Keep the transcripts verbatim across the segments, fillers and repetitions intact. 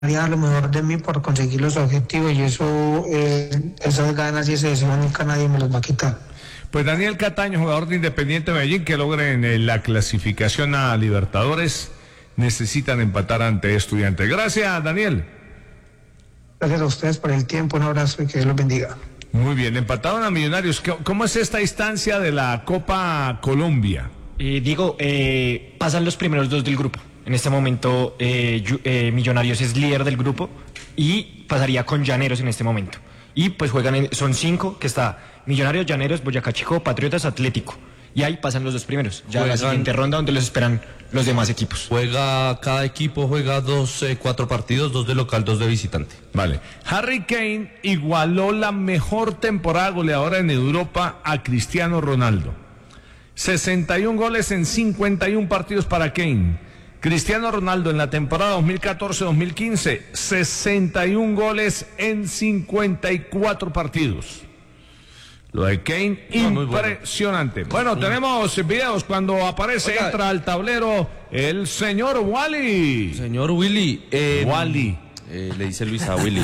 dar lo mejor de mí por conseguir los objetivos y eso, eh, esas ganas y ese deseo nunca nadie me los va a quitar. Pues Daniel Cataño, jugador de Independiente Medellín, que logren eh, la clasificación a Libertadores, necesitan empatar ante Estudiantes. Gracias, Daniel. Gracias a ustedes por el tiempo, un abrazo y que Dios los bendiga. Muy bien, empataron a Millonarios. ¿Cómo es esta instancia de la Copa Colombia? Eh, Diego, eh, pasan los primeros dos del grupo. En este momento eh, eh, Millonarios es líder del grupo y pasaría con Llaneros en este momento. Y pues juegan, en, son cinco, que está Millonarios, Llaneros, Boyacá Chico, Patriotas, Atlético. Y ahí pasan los dos primeros. Ya juegan, la siguiente ronda donde los esperan los demás equipos. Juega, cada equipo juega dos, eh, cuatro partidos, dos de local, dos de visitante. Vale. Harry Kane igualó la mejor temporada goleadora en Europa a Cristiano Ronaldo. sesenta y un goles en cincuenta y un partidos para Kane. Cristiano Ronaldo en la temporada dos mil catorce dos mil quince, sesenta y un goles en cincuenta y cuatro partidos. Lo de Kane, no, impresionante. Bueno, bueno, tenemos videos cuando aparece, Oiga, entra al tablero el señor Wally. Señor Willy. Eh, Wally. Eh, le dice Luis a Willy.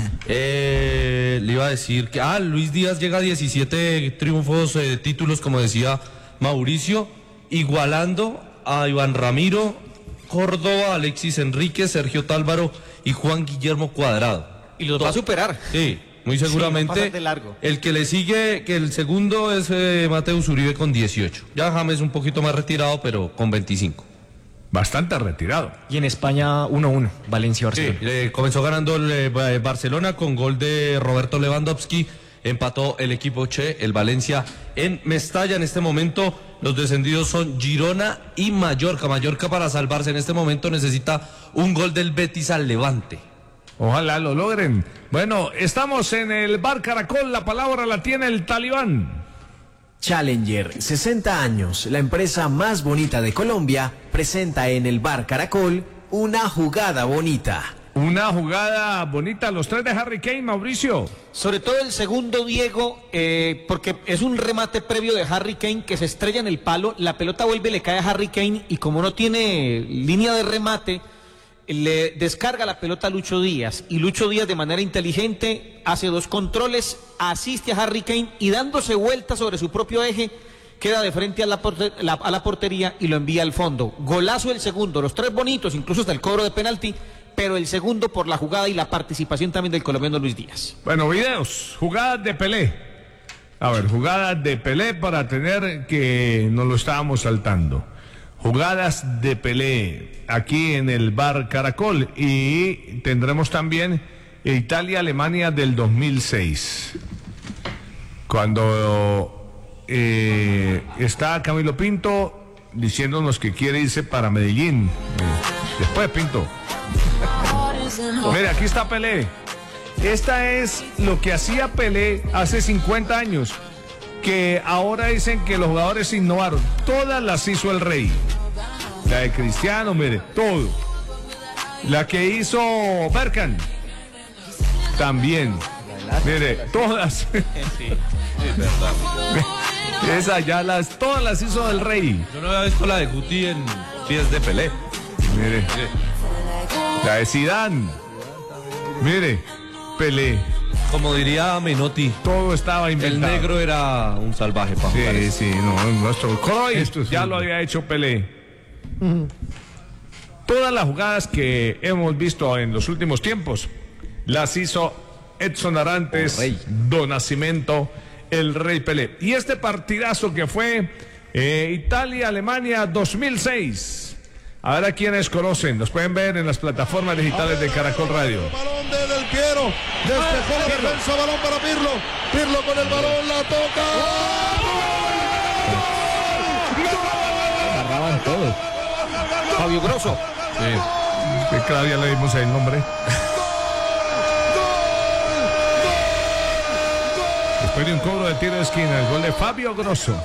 eh, le iba a decir que, ah, Luis Díaz llega a diecisiete triunfos, eh, títulos, como decía Mauricio, igualando a Iván Ramiro, Córdoba, Alexis Enríquez, Sergio Tálvaro y Juan Guillermo Cuadrado. Y los va a superar. Sí, muy seguramente. Sí, de largo. El que le sigue, que el segundo es eh, Mateus Uribe con dieciocho. Ya James un poquito más retirado, pero con veinticinco. Bastante retirado. Y en España uno uno, Valencia-Barcelona. Sí, eh, comenzó ganando el eh, Barcelona con gol de Roberto Lewandowski. Empató el equipo Che, el Valencia, en Mestalla. En este momento los descendidos son Girona y Mallorca. Mallorca, para salvarse en este momento, necesita un gol del Betis al Levante. Ojalá lo logren. Bueno, estamos en el Bar Caracol. La palabra la tiene el Talibán. Challenger, sesenta años, la empresa más bonita de Colombia, presenta en el Bar Caracol una jugada bonita. Una jugada bonita, los tres de Harry Kane, Mauricio. Sobre todo el segundo, Diego, eh, porque es un remate previo de Harry Kane que se estrella en el palo, la pelota vuelve, le cae a Harry Kane y como no tiene línea de remate, le descarga la pelota a Lucho Díaz. Y Lucho Díaz, de manera inteligente, hace dos controles, asiste a Harry Kane y dándose vuelta sobre su propio eje, queda de frente a la, porter, la, a la portería y lo envía al fondo. Golazo el segundo, los tres bonitos, incluso hasta el cobro de penalti, pero el segundo por la jugada y la participación también del colombiano Luis Díaz. Bueno, videos, jugadas de Pelé. A ver, jugadas de Pelé para tener que nos lo estábamos saltando. Jugadas de Pelé aquí en el Bar Caracol y tendremos también Italia-Alemania del dos mil seis. Cuando eh, está Camilo Pinto diciéndonos que quiere irse para Medellín. Después, Pinto. Mira, aquí está Pelé. Esta es lo que hacía Pelé hace cincuenta años, que ahora dicen que los jugadores innovaron. Todas las hizo el Rey. La de Cristiano, mire, todo. La que hizo Berkan, también. Mire, todas. Sí, es verdad. Esa ya las, todas las hizo el Rey. Yo no había visto la de Guti en pies de Pelé. Mire. Mire. La de Zidane. Mire, Pelé. Como diría Menotti, todo estaba inventado. El negro era un salvaje para sí, jugar. Sí, sí, no, nuestro Cruyff ya lo había hecho Pelé. Uh-huh. Todas las jugadas que hemos visto en los últimos tiempos las hizo Edson Arantes, Don Nascimento, el Rey Pelé. Y este partidazo que fue eh, Italia-Alemania dos mil seis. A ver a quienes conocen, los pueden ver en las plataformas digitales de Caracol Radio. Balón de Del Piero, despejó la defensa, balón para Pirlo, Pirlo con el balón, la toca. Agarraban todos. Fabio Grosso. Sí, que cada día le dimos el nombre. Después de un cobro de tiro de esquina, el gol de Fabio Grosso.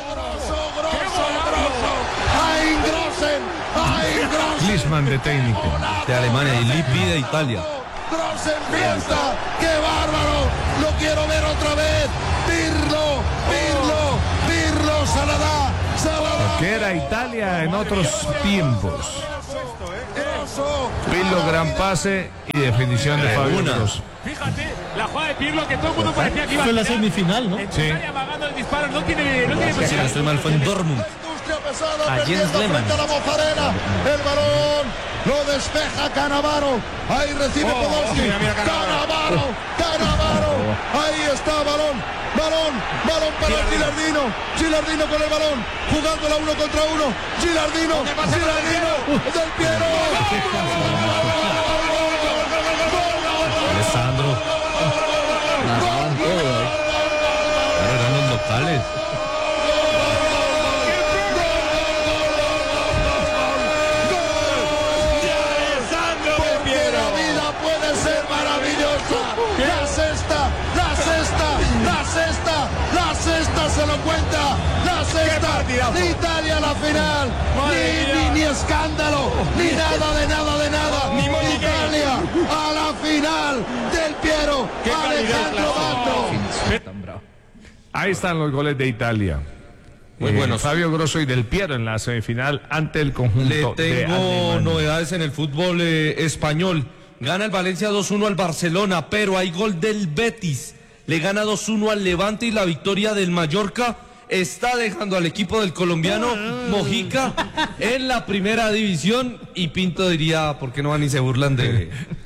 Klinsmann de técnico de Alemania y Lippi de Italia. Grossen fiesta, qué bárbaro, lo quiero ver otra vez. Pirlo, Pirlo, Pirlo, Saladá, Saladá. Que era Italia en otros tiempos. Pirlo, gran pase y definición de Fabio Grosso. Fíjate, la jugada de Pirlo que todo el mundo parecía que iba a Fue la tirar. semifinal, ¿no? En Sí. Italia amagando el disparo, no tiene, no tiene Si no estoy mal, fue en Dortmund. A Jens Lehmann. La Mozzarella, el balón lo despeja Cannavaro. Ahí recibe Oh, Podolski. mira, mira, Cannavaro, Cannavaro. Ahí está, balón, balón, balón para Gilardino. Gilardino con el balón, jugándola uno contra uno. Gilardino, Gilardino, del Piero. Alessandro. Narraban todo. Claro, eran los locales. Porque la vida puede ser maravillosa. La sexta, la sexta, la sexta, la sexta se lo cuenta. La sexta de Italia a la final. Ni, ni, ni escándalo, ni nada de nada de nada. Ni Monique. Italia a la final del Piero. Alejandro Magno. Ahí están los goles de Italia. Muy Eh, buenos. Fabio Grosso y Del Piero en la semifinal ante el Le conjunto de tengo Alemania. novedades en el fútbol eh, español. Gana el Valencia dos uno al Barcelona, pero hay gol del Betis. Le gana dos uno al Levante y la victoria del Mallorca está dejando al equipo del colombiano Mojica en la primera división. Y Pinto diría, ¿por qué no van y se burlan de...?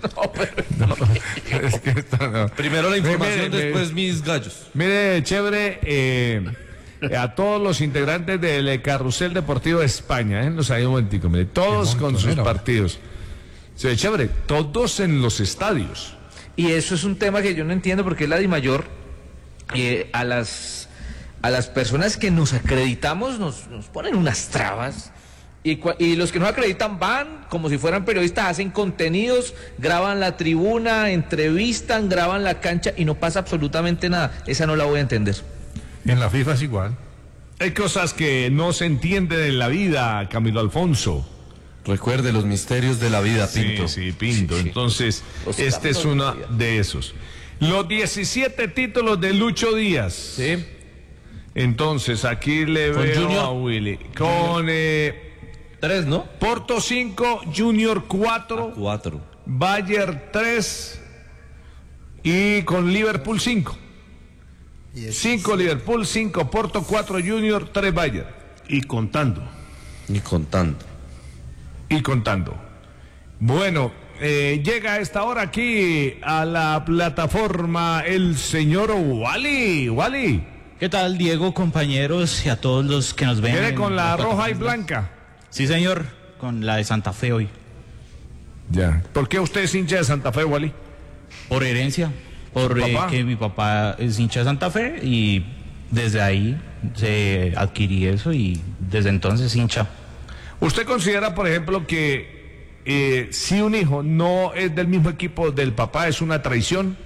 Es que esto no. Primero la información, Mire, después mis gallos. Mire, chévere, eh, a todos los integrantes del Carrusel Deportivo de España, ¿eh? Nos ha ido un momentico, mire, todos con sus partidos. Se ve chévere, todos en los estadios. Y eso es un tema que yo no entiendo porque la DIMAYOR eh, a las a las personas que nos acreditamos nos, nos ponen unas trabas y, cua- y los que nos acreditan van como si fueran periodistas, hacen contenidos, graban la tribuna, entrevistan, graban la cancha y no pasa absolutamente nada. Esa no la voy a entender. En la FIFA es igual. Hay cosas que no se entienden en la vida, Camilo Alfonso. Recuerde los misterios de la vida, Pinto. Sí, sí, Pinto. Entonces, Los este es caminos uno de la de esos. Los diecisiete títulos de Lucho Díaz. Sí. Entonces, aquí le ¿Con veo Junior? a Willy. Con eh, Tres, ¿no? Porto cinco, Junior cuatro, Cuatro. Bayern tres y con Liverpool cinco. cinco Liverpool, cinco Porto, cuatro Junior, tres Bayern. Y contando. Ni contando. Y contando. Bueno, eh, llega a esta hora aquí a la plataforma el señor Wally. Wally, ¿Qué tal, Diego, compañeros y a todos los que nos ven? viene en con la roja y plataforma? blanca. Sí, señor, con la de Santa Fe hoy. Ya. ¿Por qué usted es hincha de Santa Fe, Wally? Por herencia, por ¿Su eh, papá? que mi papá es hincha de Santa Fe y desde ahí se adquirí eso y desde entonces hincha. ¿Usted considera, por ejemplo, que eh, si un hijo no es del mismo equipo del papá es una traición?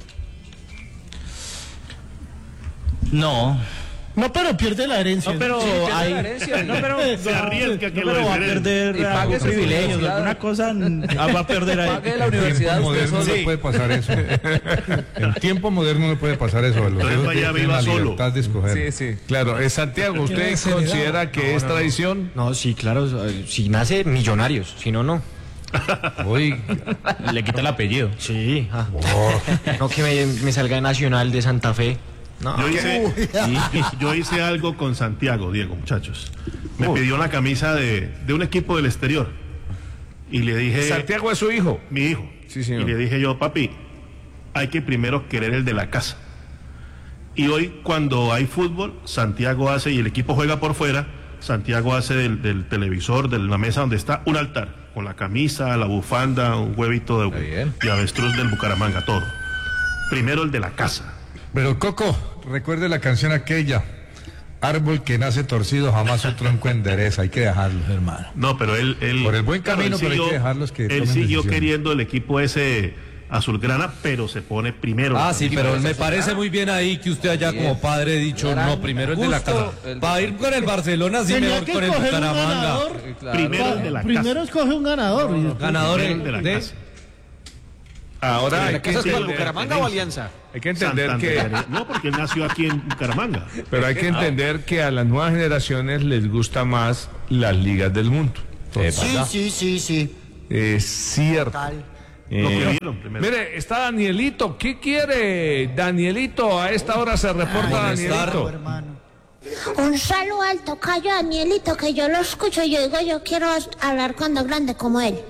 No. No, pero pierde la herencia. No, pero Sí, pierde hay... la herencia. No, pero Se arriesga que no, lo pero va a diferen. perder Y pague algún su privilegios, universidad. alguna cosa ah, va a perder ahí. Pague la universidad En usted tiempo moderno solo. no puede pasar eso. En tiempo moderno no puede pasar eso. Los Entonces hijos vaya, tienen viva la solo. libertad de escoger. sí. Claro, es Santiago, ¿usted considera que es traición? No, sí, claro, eh, si nace Millonarios, si no, no. Hoy, Le quita el apellido. Sí, ah. No que me, me salga de Nacional de Santa Fe. No, Yo hice, yo hice algo con Santiago, Diego, muchachos. Me pidió una camisa de, de un equipo del exterior. Y le dije... Santiago es su hijo. Mi hijo. Sí, señor. Y le dije yo, papi, hay que primero querer el de la casa. Y hoy cuando hay fútbol, Santiago hace, y el equipo juega por fuera, Santiago hace del, del televisor, de la mesa donde está, un altar, con la camisa, la bufanda, un huevito de, de avestruz del Bucaramanga, todo. Primero el de la casa. pero Coco, recuerde la canción aquella. Árbol que nace torcido, jamás su tronco endereza. Hay que dejarlo, hermano. No, pero él... él Por el buen claro, camino, él pero hay siguió- que dejarlos que Él tomen siguió decisiones. queriendo el equipo ese azulgrana, pero se pone primero. Ah, sí, pero me parece muy bien ahí que usted allá como padre ha dicho, no, primero el de la casa. Va a ir con el Barcelona, sí, Tenía Ah, mejor que con el escoger un Bucaramanga. ganador. Primero el de la Primero casa. escoge un ganador. y después- Ganador Primero el de la de... casa. Ahora hay ¿La que casa es cuál, entender, Bucaramanga o Alianza? hay que entender que, Santander. No, porque él nació aquí en Bucaramanga. pero hay que entender que a las nuevas generaciones les gusta más las ligas del mundo. Sí, sí, sí, sí. Es cierto. Eh, Lo que vieron primero. mire, está Danielito. ¿Qué quiere Danielito? A esta hora se reporta Danielito. Un saludo al tocayo Danielito, que yo lo escucho y yo digo, yo quiero hablar cuando grande como él.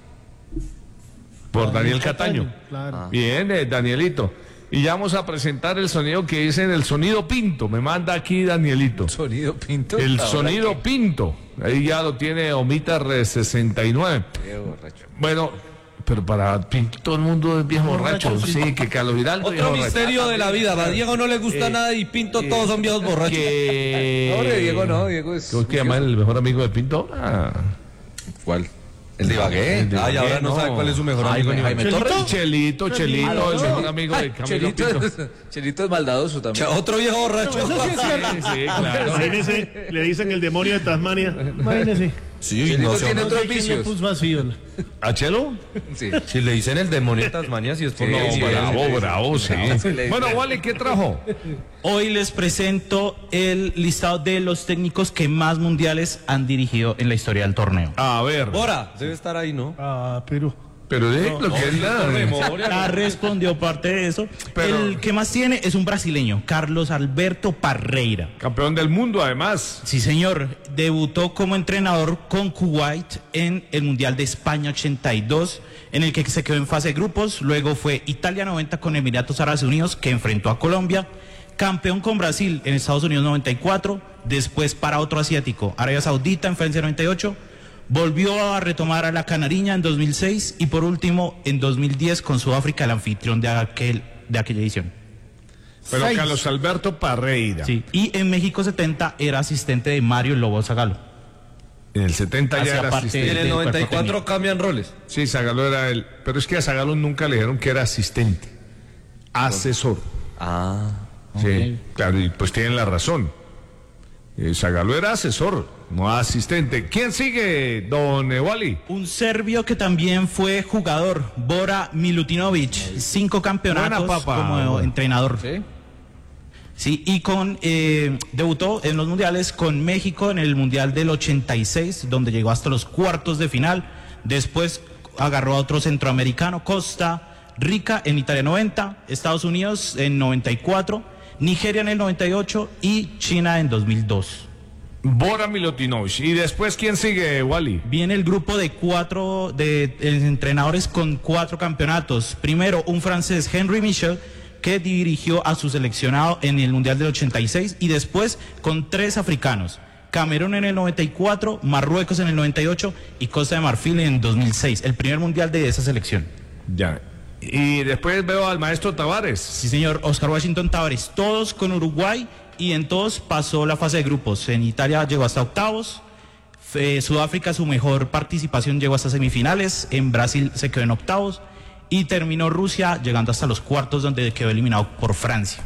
Por Daniel Cataño. Claro. Bien, eh, Danielito. Y ya vamos a presentar el sonido que dicen el sonido Pinto. Me manda aquí Danielito. Sonido Pinto. El Ahora sonido que- Pinto. Ahí ya lo tiene Omitar sesenta y nueve. Qué borracho. Bueno, pero para Pinto todo el mundo es viejo borracho. Sí, que Carlos Vidal. Otro misterio de la vida. A Diego no le gusta Eh, nada y Pinto eh, todos son viejos borrachos. Que... No, hombre, Diego no, Diego es. ¿Cómo es que llama el mejor amigo de Pinto? Ah. ¿Cuál? ¿El de Ibagué? El de Ay, ahora Ibagué, no no. sabe cuál es su mejor Jaime- amigo. ni Jaime Jaime Torres. Chelito, Chelito, Ah, el no. mejor amigo de Ay, Camilo Chelito, Pinto. es, Chelito es maldadoso también. Otro viejo borracho. Eso sí es cierto. Sí, sí, claro. Imagínese, le dicen el demonio de Tasmania. Imagínese. Sí, Chelito no, tiene No otros sé quién le vicios. puso así, hola. ¿A Chelo? Sí. Si le dicen el demonio de Tasmania, si es por Sí, no, sí, bravo, sí, sí. bravo, sí. Sí, le- Bueno, Wally, ¿qué trajo? Hoy les presento el listado de los técnicos que más mundiales han dirigido en la historia del torneo. A ver. Bora, debe estar ahí, ¿no? Ah, pero. Pero de lo que es la... Ya respondió parte de eso. Pero- El que más tiene es un brasileño, Carlos Alberto Parreira. Campeón del mundo, además. Sí, señor. Debutó como entrenador con Kuwait en el Mundial de España ochenta y dos, en el que se quedó en fase de grupos. Luego fue Italia noventa con Emiratos Árabes Unidos, que enfrentó a Colombia. Campeón con Brasil en Estados Unidos noventa y cuatro. Después para otro asiático, Arabia Saudita en Francia noventa y ocho. Volvió a retomar a la Canariña en dos mil seis. Y por último, en dos mil diez con Sudáfrica, el anfitrión de, aquel, de aquella edición. Pero Seis. Carlos Alberto Parreira. Sí. Y en México setenta era asistente de Mario Lobo Zagalo. En el setenta ya Hacía era parte asistente. En el del noventa y cuerpo cuatro técnico. cambian roles. Sí, Zagalo era él. Pero es que a Zagalo nunca le dijeron que era asistente. Asesor. Ah. Sí, claro, y pues tienen la razón. Eh, Zagalo era asesor, no asistente. ¿Quién sigue, don eh, Wally? Un serbio que también fue jugador, Bora Milutinovic, cinco campeonatos Buena papa. como Bueno. entrenador. ¿Sí? Sí, y con eh, debutó en los mundiales con México en el Mundial del ochenta y seis, donde llegó hasta los cuartos de final. Después agarró a otro centroamericano, Costa Rica en Italia noventa, Estados Unidos en noventa y cuatro, Nigeria en el noventa y ocho y China en dos mil dos. Bora Milutinovic. ¿Y después quién sigue, Wally? Viene el grupo de cuatro de, eh, entrenadores con cuatro campeonatos. Primero, un francés, Henry Michel, que dirigió a su seleccionado en el Mundial del ochenta y seis, y después con tres africanos. Camerún en el noventa y cuatro, Marruecos en el noventa y ocho y Costa de Marfil en el dos mil seis, el primer mundial de esa selección. Ya. Y después veo al maestro Tavares. Sí, señor, Oscar Washington Tavares, todos con Uruguay, y en todos pasó la fase de grupos. En Italia llegó hasta octavos, eh, Sudáfrica su mejor participación llegó hasta semifinales, en Brasil se quedó en octavos y terminó Rusia llegando hasta los cuartos, donde quedó eliminado por Francia.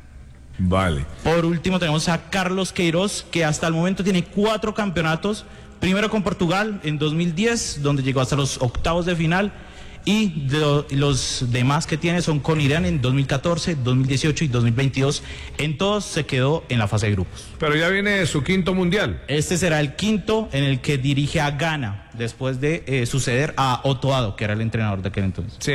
Vale. Por último tenemos a Carlos Queiroz, que hasta el momento tiene cuatro campeonatos, primero con Portugal en dos mil diez, donde llegó hasta los octavos de final, y de, los demás que tiene son con Irán en dos mil catorce, dos mil dieciocho y dos mil veintidós. En todos se quedó en la fase de grupos. Pero ya viene su quinto mundial. Este será el quinto en el que dirige a Ghana, después de eh, suceder a Otto Addo, que era el entrenador de aquel entonces. Sí.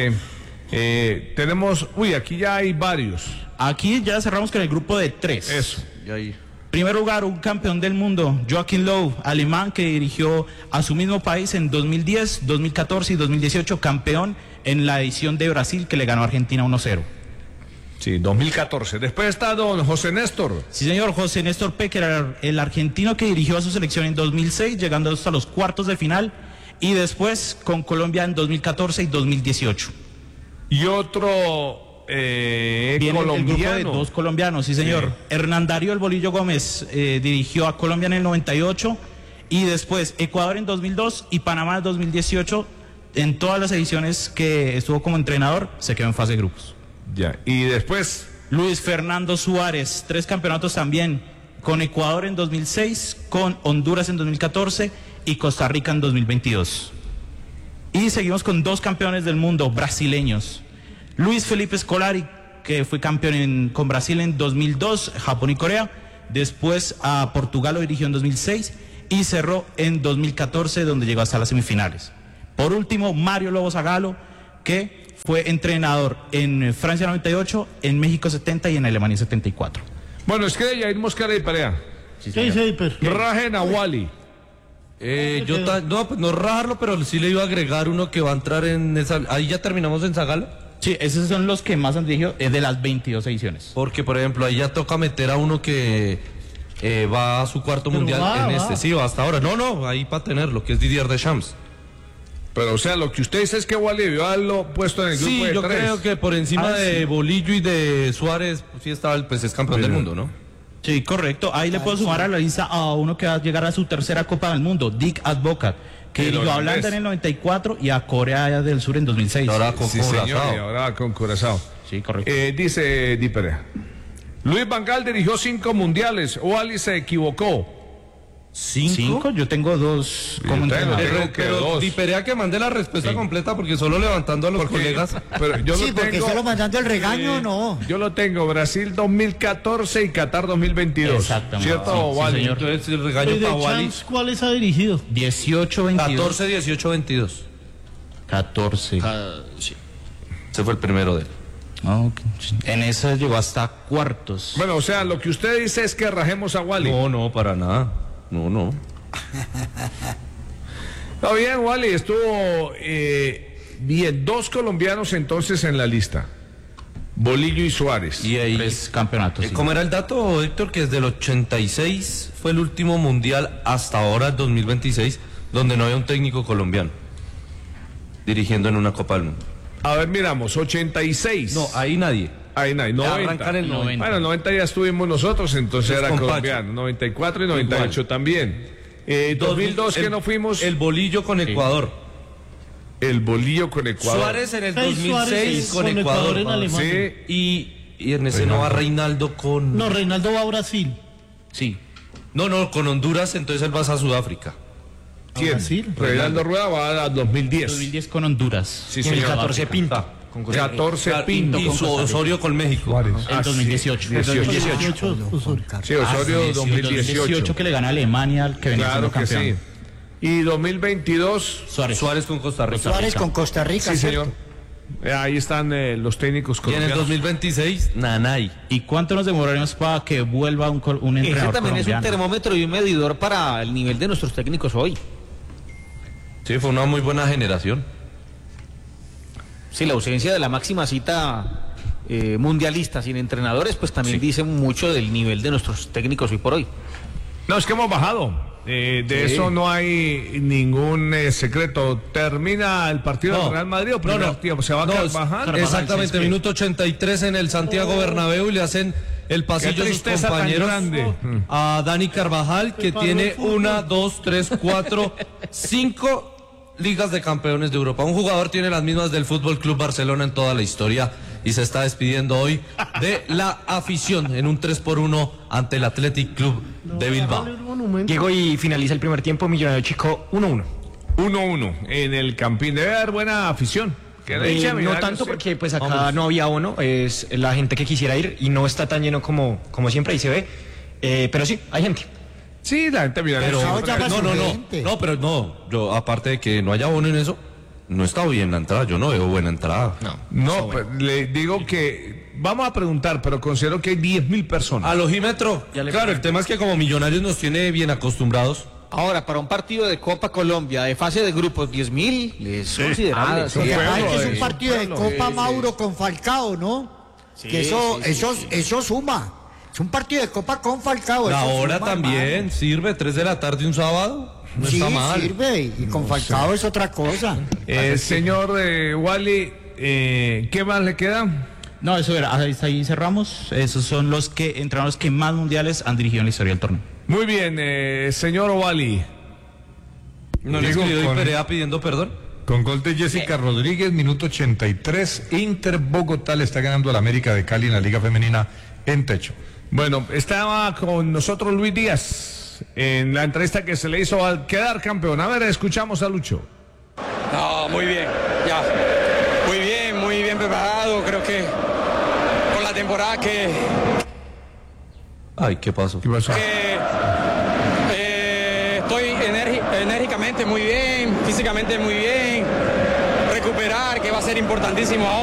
Eh, tenemos, uy, aquí ya hay varios. Aquí ya cerramos con el grupo de tres. Eso. Y ahí. Primer lugar, un campeón del mundo, Joachim Löw, alemán, que dirigió a su mismo país en dos mil diez, dos mil catorce y dos mil dieciocho, campeón en la edición de Brasil, que le ganó a Argentina uno cero. Sí, dos mil catorce. Después está don José Néstor. Sí, señor, José Néstor Peque era el argentino que dirigió a su selección en dos mil seis, llegando hasta los cuartos de final, y después con Colombia en dos mil catorce y dos mil dieciocho. Y otro eh, Viene colombiano. el grupo de dos colombianos, sí, señor. Sí. Hernán Darío El Bolillo Gómez eh, dirigió a Colombia en el noventa y ocho, y después Ecuador en dos mil dos y Panamá en dos mil dieciocho. En todas las ediciones que estuvo como entrenador, se quedó en fase de grupos. Ya. Y después Luis Fernando Suárez, tres campeonatos también, con Ecuador en dos mil seis, con Honduras en dos mil catorce y Costa Rica en dos mil veintidós. Y seguimos con dos campeones del mundo brasileños. Luis Felipe Scolari, que fue campeón en, con Brasil en dos mil dos, Japón y Corea. Después a Portugal lo dirigió en dos mil seis y cerró en dos mil catorce, donde llegó hasta las semifinales. Por último, Mario Lobo Zagalo, que fue entrenador en Francia noventa y ocho, en México setenta y en Alemania setenta y cuatro. Bueno, es que Yair Mosquera y Perea. ¿Qué dice Hiper? Rajen a Wally. Eh, yo ta- no, pues no rajarlo, pero sí le iba a agregar uno que va a entrar en esa. Ahí ya terminamos en Zagalo. Sí, esos son los que más han dirigido eh, de las veintidós ediciones. Porque, por ejemplo, ahí ya toca meter a uno que eh, va a su cuarto Pero mundial va, en va. este. Sí, va hasta ahora. No, no, ahí para tenerlo, que es Didier Deschamps. Pero, o sea, lo que usted dice es que Wally debió haberlo puesto en el grupo Sí, de yo tres. creo que por encima Ah, de sí. Bolillo y de Suárez, pues sí estaba el pues es campeón Pero- del mundo, ¿no? Sí, correcto. Ahí le puedo sumar a la lista a uno que va a llegar a su tercera Copa del Mundo, Dick Advocat, que El dirigió a holandés. Holanda en el noventa y cuatro y a Corea del Sur en dos mil seis. Ahora con Sí, Curazao. señor, y ahora con Curazao. Sí, correcto. Eh, dice Di Perea. Luis Van Gaal dirigió cinco mundiales. Wally se equivocó. ¿Cinco? ¿Cinco? Yo tengo dos Yo como tengo- entrenador. tengo Pero, que pero dos. Di Perea que mande la respuesta Sí. completa porque solo levantando a los Porque- colegas. Pero yo Sí, lo porque tengo. solo mandando el regaño, eh, no. Yo lo tengo. Brasil dos mil catorce y Qatar dos mil veintidós. Exactamente. ¿Cierto, Sí, sí, Wally? señor. Entonces el ¿Y regaño de para Wally. Champs cuáles ha dirigido? dieciocho, veintidós. catorce, dieciocho, veintidós. catorce. Ese fue el primero de él. Ah, ok. En esa llegó hasta cuartos. Bueno, o sea, lo que usted dice es que rajemos a Wally. No, no, para nada. No, no. Está bien, Wally. Estuvo eh, bien. Dos colombianos entonces en la lista. Bolillo y Suárez. Y ahí. Tres campeonatos. Eh, sí. ¿Cómo era el dato, Héctor? Que desde el ochenta y seis fue el último mundial hasta ahora, el dos mil veintiséis, donde no había un técnico colombiano dirigiendo en una Copa del Mundo. A ver, miramos. ochenta y seis. No, ahí nadie. Ahí no hay. noventa. Arrancan el noventa. Bueno, noventa ya estuvimos nosotros, entonces Es era con colombiano. noventa y cuatro y noventa y ocho Igual. también. Eh, dos mil dos que el- no fuimos. El bolillo con Ecuador. El bolillo con Ecuador. Suárez en el Seis dos mil seis Suárez con, con Ecuador. Ecuador en Alemania. Sí. Y, y en ese no va Reinaldo con. No, Reinaldo va a Brasil. Sí. No, no, con Honduras, entonces él va a Sudáfrica. ¿Quién? Brasil. Reinaldo Rueda va a dos mil diez. dos mil diez con Honduras. Sí, Y en el señor. catorce Pinta. Con Costa Rica. catorce Pinto. Y su Osorio con México. Suárez. El Ah, dos mil dieciocho. sí, El dos mil dieciocho. dieciocho. dieciocho, Osorio. Sí, Osorio Ah, sí, dos mil dos mil dieciocho dieciocho. que le gana a Alemania, al que venía Claro siendo que campeón. sí. Y dos mil veintidós. Suárez. Suárez con Costa Rica. Suárez con Costa Rica. Sí, ¿cierto? señor. Eh, Ahí están eh, los técnicos Y en el colombianos. dos mil veintiséis, Nanay. ¿Y cuánto nos demoraremos para que vuelva un, col- un Ese entrenador también es un colombiano? termómetro y un medidor para el nivel de nuestros técnicos hoy. Sí, fue una muy buena generación. Sí, la ausencia de la máxima cita eh, mundialista sin entrenadores, pues también dice mucho del nivel de nuestros técnicos hoy por hoy. No, es que hemos bajado. Eh, de Sí. eso no hay ningún eh, secreto. Termina el partido No. del Real Madrid o No, primer no. tiempo. Se va No, a es- bajar. Exactamente, minuto ochenta y tres en el Santiago Bernabéu y le hacen el pasillo a sus tristeza tan compañeros grande. a Dani Carvajal, que tiene una, dos, tres, cuatro, cinco ligas de campeones de Europa. Un jugador tiene las mismas del Fútbol Club Barcelona en toda la historia y se está despidiendo hoy de la afición en un tres por uno ante el Athletic Club de Bilbao. Llegó y finaliza el primer tiempo, Millonario Chico uno uno. uno uno en el Campín. Debe haber buena afición. Que de Eh, hecho, no Millonarios, tanto sí. porque pues acá Vamos. no había abono, es la gente que quisiera ir y no está tan lleno como, como siempre, ahí se ve. Eh, pero sí, hay gente. Sí, la gente mira. Pero, Chao, llama a no, su no, no, gente. no, pero no, yo aparte de que no haya bono en eso, no está bien la entrada, yo no veo buena entrada. No. No, pues, le digo que vamos a preguntar, pero considero que hay diez mil personas. Al ojímetro, claro, el tema es que como Millonarios nos tiene bien acostumbrados. Ahora, para un partido de Copa Colombia, de fase de grupos, diez mil, es Sí. considerable. Ah, sí. sí, Ah, hay que es sí, un sí. partido de Bueno, Copa sí, Mauro con Falcao, ¿no? Sí, que eso, sí, sí, eso, sí. eso suma. Es un partido de Copa con Falcao. La eso hora suma, también hermano. sirve, tres de la tarde un sábado, no Sí, está mal. sirve. Y con Falcao es otra cosa. Eh, señor eh, Wally, eh, ¿qué más le queda? No, eso era, ahí, ahí cerramos. Esos son los que entrenadores que más mundiales han dirigido en la historia del torneo. Muy bien, eh, señor Wally. ¿No le Digo, escribió con- Di Perea pidiendo perdón? Con gol de Jessica Rodríguez, minuto ochenta y tres, Inter Bogotá le está ganando al América de Cali en la Liga Femenina en techo. Bueno, estaba con nosotros Luis Díaz en la entrevista que se le hizo al quedar campeón. A ver, escuchamos a Lucho. No, muy bien, ya. Muy bien, muy bien preparado. Creo que con la temporada que, Ay, ¿qué pasó? ¿Qué pasó? que, eh, estoy enérgico, enérgicamente muy bien, físicamente muy bien, recuperar, que va a ser importantísimo ahora.